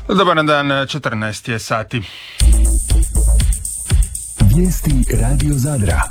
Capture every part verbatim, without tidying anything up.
Dobar dan, četrnaest je sati. Vijesti Radio Zadra.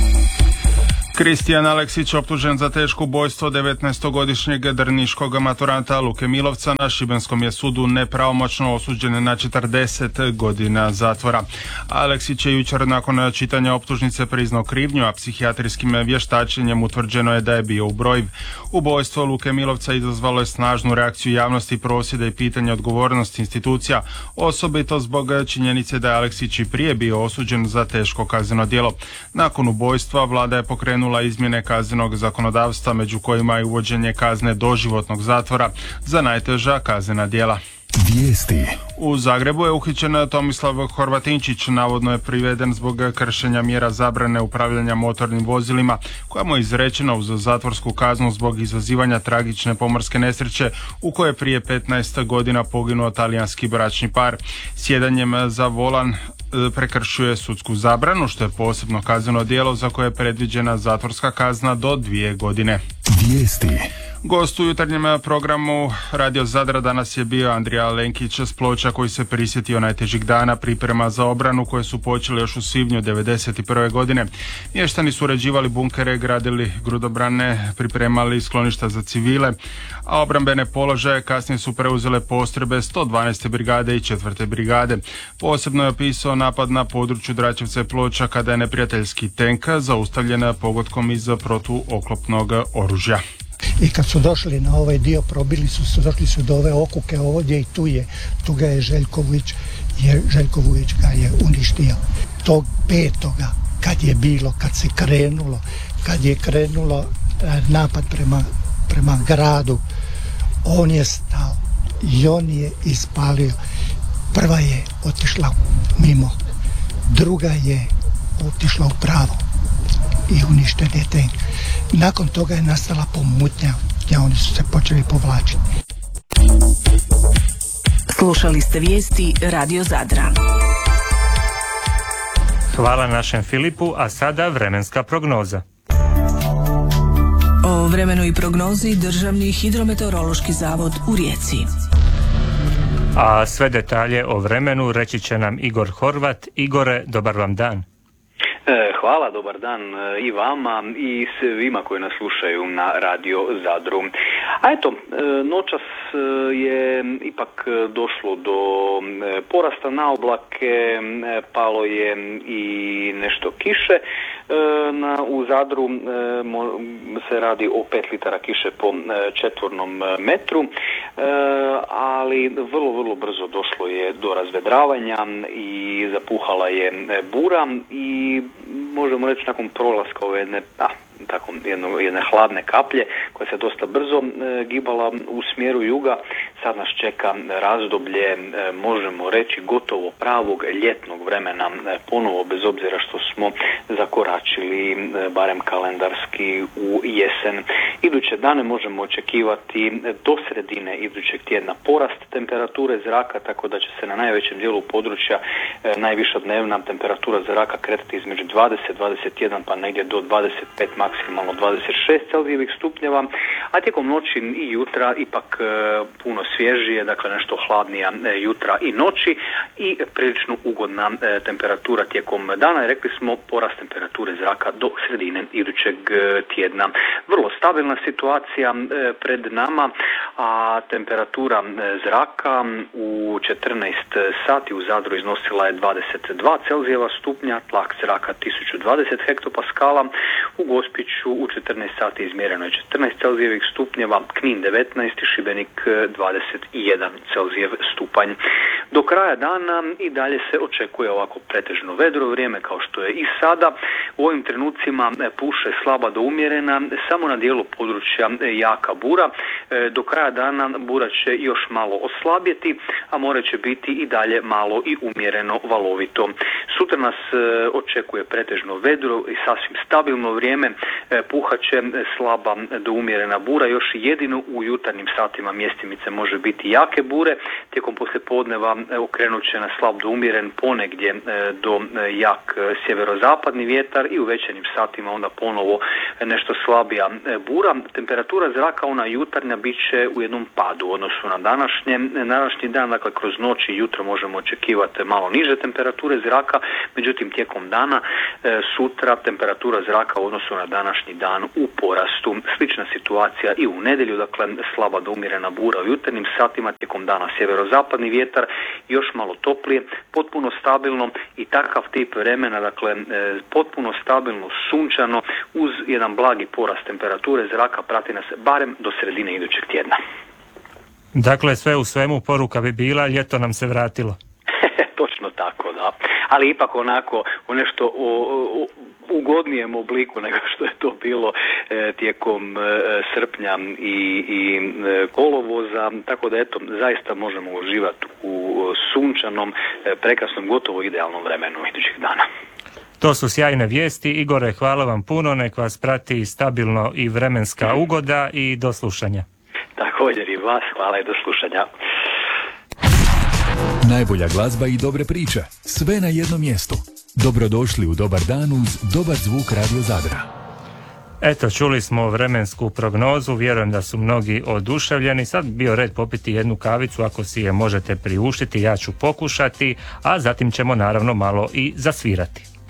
Kristijan Aleksić optužen za teško ubojstvo devetnaestogodišnjeg drniškog maturanta Luke Milovca na šibenskom je sudu nepravomoćno osuđen na četrdeset godina zatvora. Aleksić je jučer nakon čitanja optužnice priznao krivnju, a psihijatrijskim vještačenjem utvrđeno je da je bio ubrojiv. Ubojstvo Luke Milovca izazvalo je snažnu reakciju javnosti, prosvjeda i pitanja odgovornosti institucija, osobito zbog činjenice da je Aleksić i prije bio osuđen za teško kazneno djelo. Nakon ubojstva vlada je pokrenula izmjene kaznenog zakonodavstva, među kojima je uvođenje kazne doživotnog zatvora za najteža kaznena djela. Vijesti. U Zagrebu je uhićen Tomislav Horvatinčić, navodno je priveden zbog kršenja mjera zabrane upravljanja motornim vozilima, koja mu je izrečena uz zatvorsku kaznu zbog izazivanja tragične pomorske nesreće u kojoj je prije petnaest godina poginuo talijanski bračni par. Sjedanjem za volan prekršuje sudsku zabranu, što je posebno kazneno djelo za koje je predviđena zatvorska kazna do dvije godine. Vijesti. Gost u jutarnjem programu Radio Zadra danas je bio Andrija Lenkić s Ploča, koji se prisjetio najtežih dana priprema za obranu koje su počeli još u svibnju devedeset prve godine. Mještani su uređivali bunkere, gradili grudobrane, pripremali skloništa za civile, a obrambene položaje kasnije su preuzele postrojbe sto dvanaeste brigade i četvrte brigade. Posebno je opisao napad na području Dračevca i Ploča kada je neprijateljski tenk zaustavljen pogodkom iz protuoklopnog oružja. I kad su došli na ovaj dio, probili su, su došli su do ove okuke ovdje i tu je, tu ga je Željko Vujić, je, Željko Vujić ga je uništio. Tog petoga, kad je bilo, kad se krenulo, kad je krenulo napad prema, prema gradu, on je stao i on je ispalio. Prva je otišla mimo, druga je otišla u pravo i uništen je tank. Nakon toga je nastala pomutnja gdje oni su se počeli povlačiti. Slušali ste vijesti Radio Zadra. Hvala našem Filipu, a sada vremenska prognoza. O vremenu i prognozi Državni hidrometeorološki zavod u Rijeci. A sve detalje o vremenu reći će nam Igor Horvat. Igore, dobar vam dan. Hvala, dobar dan i vama i svima koji nas slušaju na Radio Zadru. A eto, noćas je ipak došlo do porasta na oblake, palo je i nešto kiše. Na, u Zadru se radi o pet litara kiše po četvornom metru, ali vrlo, vrlo brzo došlo je do razvedravanja i zapuhala je bura i možemo reći nakon prolaska ove jedne, a, tako, jedno, jedne hladne kaplje koja se dosta brzo e, gibala u smjeru juga, sad nas čeka razdoblje, e, možemo reći gotovo pravog ljetnog vremena, e, ponovo bez obzira što smo zakoračili e, barem kalendarski u jesen. Iduće dane možemo očekivati do sredine idućeg tjedna porast temperature zraka, tako da će se na najvećem dijelu područja e, najviša dnevna temperatura zraka kretati između dvadeset, dvadeset jedan pa negdje do dvadeset pet, maksimalno dvadeset šest celzijevih stupnjeva, a tijekom noći i jutra ipak e, puno svježije, dakle nešto hladnija e, jutra i noći i prilično ugodna e, temperatura tijekom dana. Rekli smo porast temperature zraka do sredine idućeg e, tjedna. Vrlo stabilna situacija e, pred nama, a temperatura e, zraka u četrnaest sati u Zadru iznosila je dvadeset dva celzijeva stupnja, tlak zraka tisuću dvadeset hektopaskala, u Gospiću u četrnaest sati izmjereno je četrnaest celzijevih stupnjeva, Knin devetnaest i Šibenik dvadeset jedan celzijev stupanj. Do kraja dana i dalje se očekuje ovako pretežno vedro vrijeme kao što je i sada. U ovim trenucima puše slaba do umjerena, samo na dijelu područja jaka bura. Do kraja dana bura će još malo oslabjeti, a more će biti i dalje malo i umjereno valovito. Sutra nas očekuje pretežno vedro i sasvim stabilno vrijeme, puhat će slaba do umjerena bura, još jedino u jutarnjim satima mjestimice može može biti jake bure. Tijekom poslijepodneva okrenut će na slab do umjeren, ponegdje do jak sjeverozapadni vjetar i u večernjim satima onda ponovo nešto slabija bura. Temperatura zraka, ona jutarnja, bit će u jednom padu u odnosu na današnje. Današnji dan, dakle kroz noć i jutro možemo očekivati malo niže temperature zraka, međutim tijekom dana e, sutra temperatura zraka u odnosu na današnji dan u porastu. Slična situacija i u nedjelju, dakle slaba do umjerena bura u jutarnjim satima, tijekom dana sjeverozapadni vjetar, još malo toplije, potpuno stabilno i takav tip vremena, dakle e, potpuno stabilno, sunčano, uz jedan blagi porast temperature zraka prati nas barem do sredine idućeg tjedna. Dakle, sve u svemu poruka bi bila, ljeto nam se vratilo. Točno tako, da. Ali ipak onako u nešto o, o, ugodnijem obliku nego što je to bilo e, tijekom e, srpnja i, i e, kolovoza, tako da eto, zaista možemo uživati u sunčanom, e, prekrasnom, gotovo idealnom vremenu idućih dana. To su sjajne vijesti. Igore, hvala vam puno, nek vas prati stabilno i vremenska ugoda i do slušanja. Također i vas, hvala i do slušanja. Najbolja glazba i dobre priče, sve na jednom mjestu. Dobrodošli u Dobar dan uz dobar zvuk Radio Zadra. Eto, čuli smo vremensku prognozu, vjerujem da su mnogi oduševljeni. Sad bio red popiti jednu kavicu, ako si je možete priuštiti, ja ću pokušati, a zatim ćemo naravno malo i zasvirati.